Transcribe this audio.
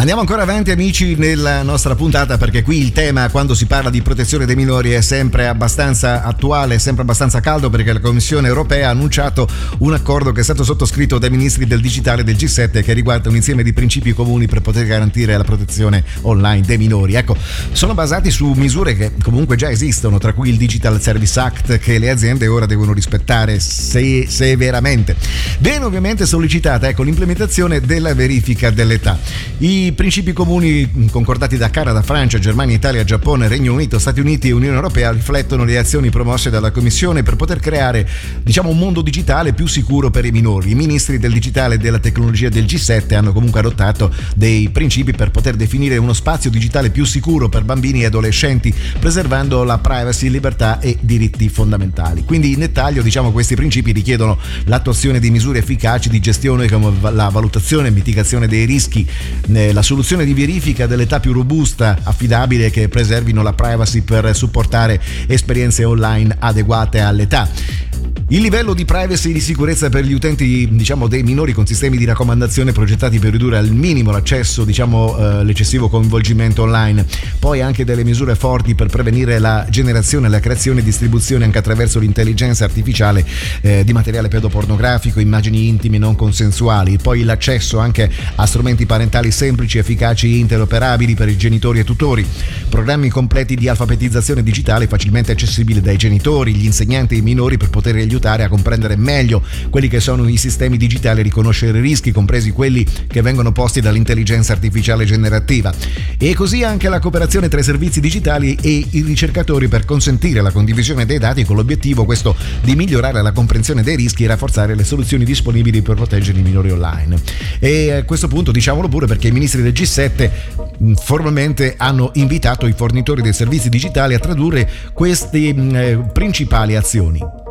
Andiamo ancora avanti, amici, nella nostra puntata, perché qui il tema, quando si parla di protezione dei minori, è sempre abbastanza attuale, sempre abbastanza caldo, perché la Commissione europea ha annunciato un accordo che è stato sottoscritto dai ministri del digitale del G7, che riguarda un insieme di principi comuni per poter garantire la protezione online dei minori. Ecco, sono basati su misure che comunque già esistono, tra cui il Digital Service Act, che le aziende ora devono rispettare severamente. Viene ovviamente sollecitata, ecco, l'implementazione della verifica dell'età. I principi comuni concordati da Canada, Francia, Germania, Italia, Giappone, Regno Unito, Stati Uniti e Unione Europea riflettono le azioni promosse dalla Commissione per poter creare, un mondo digitale più sicuro per i minori. I ministri del digitale e della tecnologia del G7 hanno comunque adottato dei principi per poter definire uno spazio digitale più sicuro per bambini e adolescenti, preservando la privacy, libertà e diritti fondamentali. Quindi in dettaglio, questi principi richiedono l'attuazione di misure efficaci di gestione come la valutazione e mitigazione dei rischi, la soluzione di verifica dell'età più robusta, affidabile, che preservino la privacy per supportare esperienze online adeguate all'età. Il livello di privacy e di sicurezza per gli utenti, dei minori, con sistemi di raccomandazione progettati per ridurre al minimo l'accesso, l'eccessivo coinvolgimento online. Poi anche delle misure forti per prevenire la generazione, la creazione e distribuzione, anche attraverso l'intelligenza artificiale, di materiale pedopornografico, immagini intime non consensuali. Poi l'accesso anche a strumenti parentali semplici, efficaci e interoperabili per i genitori e tutori. Programmi completi di alfabetizzazione digitale facilmente accessibili dai genitori, gli insegnanti e i minori, per poter aiutare a comprendere meglio quelli che sono i sistemi digitali e riconoscere i rischi, compresi quelli che vengono posti dall'intelligenza artificiale generativa. E così anche la cooperazione tra i servizi digitali e i ricercatori per consentire la condivisione dei dati, con l'obiettivo questo di migliorare la comprensione dei rischi e rafforzare le soluzioni disponibili per proteggere i minori online. E a questo punto diciamolo pure, perché i ministri del G7 formalmente hanno invitato i fornitori dei servizi digitali a tradurre queste principali azioni.